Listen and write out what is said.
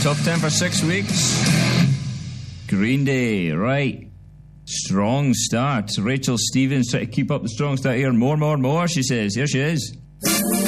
top 10 for 6 weeks. Green Day, right. Strong start. Rachel Stevens trying to keep up the strong start here. More, she says. Here she is.